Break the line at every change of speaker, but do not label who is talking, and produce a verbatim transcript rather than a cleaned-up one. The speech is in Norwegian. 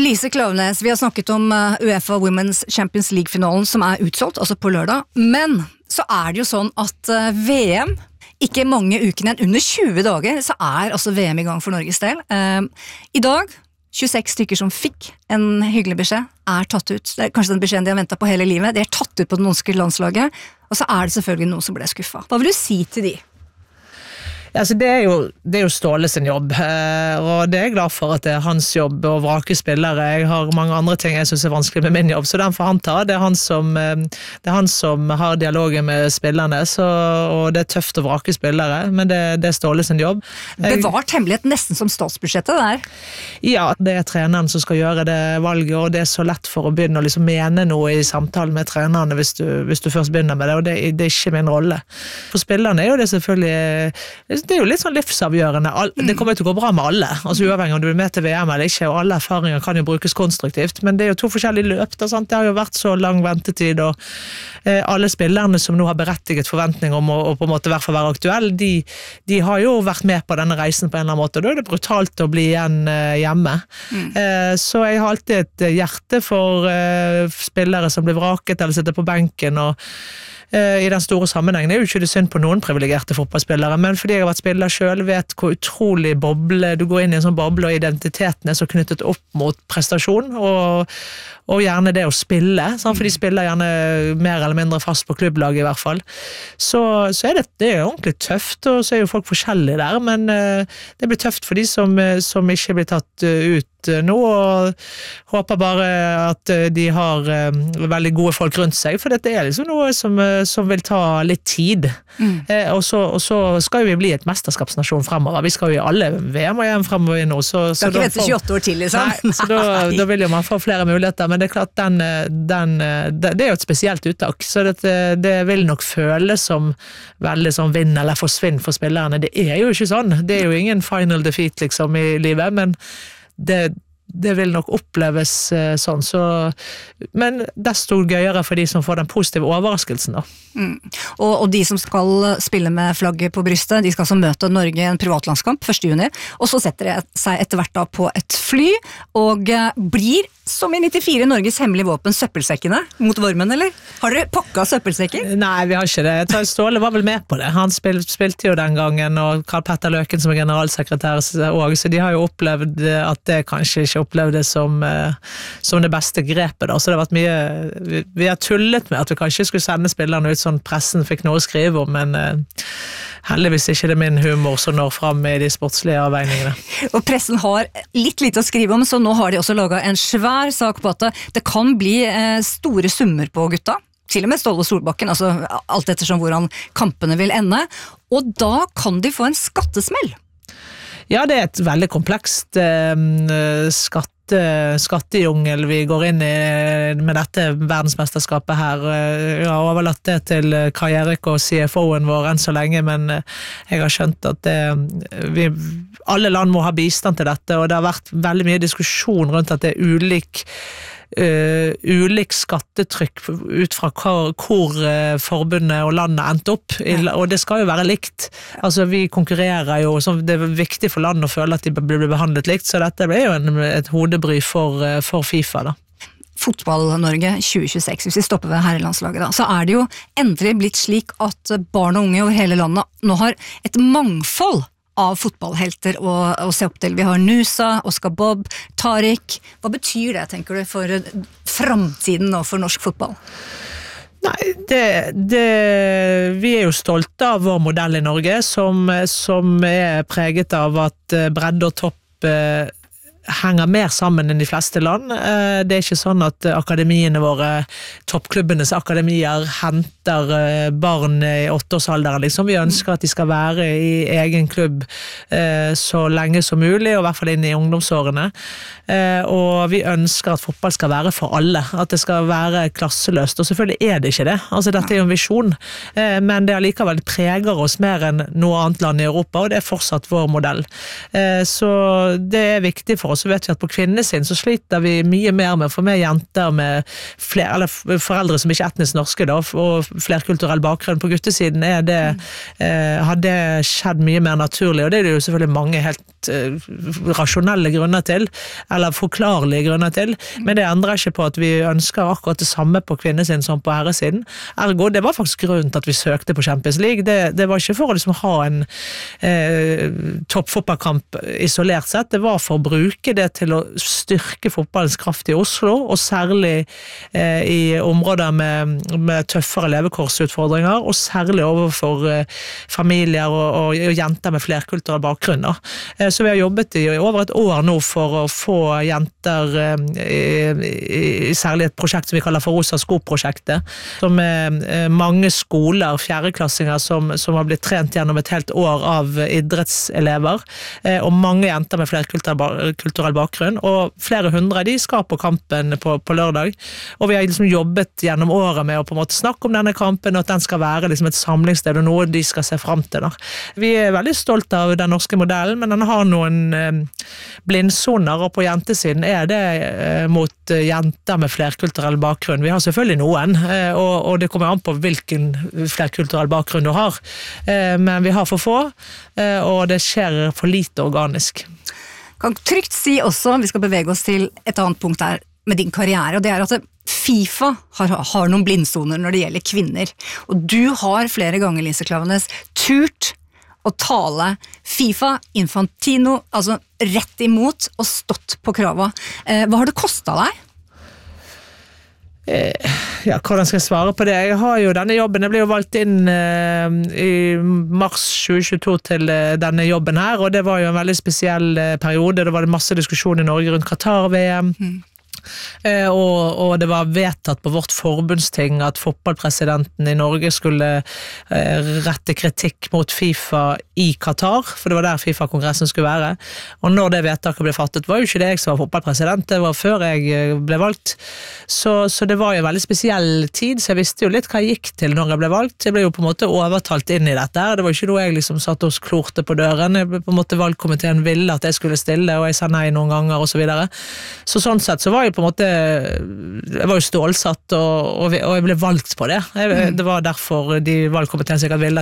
Lise Klaveness, vi har snakket om UEFA Women's Champions League-finalen som er utsolgt, altså på lørdag, men så er det jo sånn at V M, ikke mange ukene igjen, under tjue dager, så er altså V M i gang for Norges del. I dag, tjueseks stykker som fikk en hyggelig beskjed, er tatt ut. Det er kanskje den beskjeden de har ventet på hele livet. De er tatt ut på det norske landslaget, og så er det selvfølgelig noen som ble skuffet. Hva vil du si til de?
Ja, altså det, er jo, det er jo Ståle sin jobb, og det er jeg glad for at det er hans jobb å vrake spillere. Jeg har mange andre ting jeg synes er vanskelig med min jobb, så den får han ta. Det er han som, det er han som har dialogen med spillerne, så, og det er tøft å vrake spillere, men det, det er Ståle sin jobb.
Bevart hemmelighet nesten som statsbudsjettet der?
Ja, det er treneren som skal gjøre det valget, og det er så lett for å begynne å liksom mene noe i samtalen med trenerne hvis du, hvis du først begynner med det, og det, det er ikke min rolle. For spillerne er jo det selvfølgelig det er jo litt sånn livsavgjørende. Det kommer til å gå bra med alle, altså uavhengig om du er med til V M eller ikke, og alle erfaringer kan jo brukes konstruktivt, men det er jo to forskjellige løp, da, sant? Det har jo vært så lang ventetid, og eh, alle spillerne som nå har berettiget forventning om å, å på en måte hvert fall være aktuell, de, de har jo vært med på denne reisen på en eller annen måte, og da er det brutalt å bli igjen eh, hjemme. Mm. Eh, så jeg har alltid et hjerte for eh, spillere som blir vraket eller sitter på benken, og i den store sammenhengen er jo ikke det synd på noen privilegerte fotballspillere, men fordi jeg har vært spiller selv, vet hvor utrolig boble, du går inn i en sånn boble, og identiteten er så knyttet opp mot prestasjon, og, og gjerne det å spille, sant? For de spiller gjerne mer eller mindre fast på klubblaget i hvert fall. Så, så er det, det er ordentlig tøft, og så er jo folk forskjellige der, men uh, det blir tøft for de som, som ikke blir tatt uh, ut nå, og håper bare at de har um, veldig gode folk rundt seg, for dette er liksom noe som, som vil ta litt tid. Mm. Eh, og, så, og så skal vi bli et mesterskapsnasjon fremover. Vi skal jo i alle V M og E M fremover nå. Så, så
skal ikke vente tjueåtte år til, liksom.
Nei, så da, da vil jo man få flere muligheter, men det er klart, den, den, det, det er jo et spesielt uttak, så det, det vil nok føles som veldig sånn vinn eller forsvinn for spillerne. Det er jo ikke sånn. Det er jo ingen final defeat liksom i livet, men det, det vil nok oppleves eh, sånn, så, men desto gøyere for de som får den positive overraskelsen da.
Mm. Og, og de som skal spille med flagget på brystet, de skal så møte Norge i en privatlandskamp første juni, og så setter de seg etter hvert da på et fly, og eh, blir som i nittifire Norges hemmelige våpen søppelsekkene mot varmen, eller? Har dere pakket søppelsekker? Nei,
vi har ikke det. Jeg tror Ståle var vel med på det. Han spil, spilte jo den gangen, og Karl Petter Løken som er generalsekretær også, så de har jo opplevd at det kanskje ikke opplevde som, som det beste grepet da. Så det har vært mye, vi, vi har tullet med at vi kanskje skulle sende spillerne ut sånn pressen fikk noe å skrive om, men uh, heldigvis ikke det min humor som når frem i de sportslige avveiningene.
Og pressen har litt lite å skrive om, så nå har de også laget en svær sak på at det kan bli eh, store summer på gutta, til og med Ståle Solbakken, altså alt ettersom hvordan kampene vil ende, og da kan de få en skattesmell.
Ja, det er et veldig komplekst eh, skatt skattejungel vi går inn i med dette verdensmesterskapet her. Jeg har overlatt det til Kai Erik og C F O-en vår enn så lenge, men jeg har skjønt at det, vi, alle land må ha bistand til dette, og det har vært veldig mye diskusjon rundt at det er ulik Uh, ulik skattetrykk ut fra hvor, hvor uh, forbundet og landet endte opp, I, og det skal jo være likt. Altså vi konkurrerer jo, så det er viktig for landet å føle at de blir behandlet likt, så dette blir jo en, et hodebry for, uh, for FIFA da.
Fotball-Norge tjue tjueseks, hvis vi stopper ved herrelandslaget da, så er det jo endelig blitt slik at barn og unge over hele landet nå har et mangfold av fotballhelter å, å se opp til. Vi har Nusa, Oscar Bob, Tariq. Hva betyr det, tenker du, for fremtiden og for norsk fotball?
Nei, det, det, vi er jo stolte av vår modell i Norge, som, som er preget av at bredde og topp eh, henger mer sammen enn de fleste land. Det er ikke sånn at akademiene våre, toppklubbenes akademier, henter barn i åtteårsalderen. Liksom. Vi ønsker at de skal være i egen klubb så lenge som mulig, og i hvert fall inn i ungdomsårene. Og vi ønsker at fotball skal være for alle, at det skal være klasseløst, og selvfølgelig er det ikke det. Altså, dette er jo en visjon, men det allikevel preger oss mer enn noe annet land i Europa, og det er fortsatt vår modell. Så det er viktig for oss og så vet vi at på kvinnesiden så sliter vi mye mer med å få med jenter med flere, eller foreldre som ikke er etnisk norske da, og flerkulturell bakgrunn. På guttesiden er det, mm. eh, har det skjedd mye mer naturlig, og det er det jo selvfølgelig mange helt eh, rasjonelle grunner til, eller forklarlige grunner til, mm. men det endrer ikke på at vi ønsker akkurat det samme på kvinnesiden som på herresiden. Ergo, det var faktisk grunnen til at vi søkte på Champions League. Det, det var ikke for å liksom ha en eh, toppfotballkamp isolert sett, det var for å bruke det til å styrke fotballens kraft i Oslo, og særlig eh, i områder med, med tøffere levekårsutfordringer, og særlig overfor eh, familier og, og, og jenter med flerkulturell bakgrunn. Eh, så vi har jobbet i over et år nå for å få jenter eh, i, i særlig et prosjekt som vi kaller for Rosa Sko-prosjektet, som er eh, mange skoler, fjerdeklassinger som, som har blitt trent gjennom et helt år av idrettselever, eh, og mange jenter med flerkulturell bakgrunn, og flere hundre de skal på kampen på, på lørdag, og vi har liksom jobbet gjennom året med å på en måte snakke om denne kampen, og at den skal være liksom et samlingssted, og noe de skal se frem til. Da. Vi er veldig stolt av den norske modellen, men den har noen eh, blindsoner, og på jentesiden er det eh, mot eh, jenter med flerkulturell bakgrunn. Vi har selvfølgelig noen, eh, og, og det kommer an på hvilken flerkulturell bakgrunn du har, eh, men vi har for få, eh, og det skjer for lite organisk.
Kan trygt si også, vi skal bevege oss til et annet punkt der med din karriere, og det er at FIFA har, har noen blindsoner når det gjelder kvinner, og du har flere ganger, Lise Klaveness, turt å tale FIFA, Infantino, altså rett imot og stått på krava. Eh, hva har det kostet deg?
Ja, hvordan skal jeg svare på det? Jeg har jo denne jobben, jeg ble jo valgt inn uh, i mars tjue tjueto til uh, denne jobben her, og det var jo en veldig spesiell uh, periode. Det var det masse diskusjon i Norge rundt Qatar-V M, mm. Uh, og, og det var vedtatt på vårt forbundsting at fotballpresidenten i Norge skulle uh, rette kritikk mot FIFA i Qatar, for det var der FIFA-kongressen skulle være. Og når det vedtaket ble fattet, var jo ikke det jeg som var fotballpresident, det var før jeg ble valgt. Så, så det var jo en veldig spesiell tid, så jeg visste jo litt hva jeg gikk til når jeg ble valgt. Jeg ble jo på en måte overtalt inn i dette. Det var ikke noe jeg liksom satt og klorte på døren. Jeg, på en måte valgkomiteen ville at jeg skulle stille, og jeg sa nei noen ganger, og så videre. Så sånn sett så var jeg på en måte, jeg var jo stålsatt, og, og, og jeg ble valgt på det. Jeg, det var derfor de valgkomiteen sikkert ville at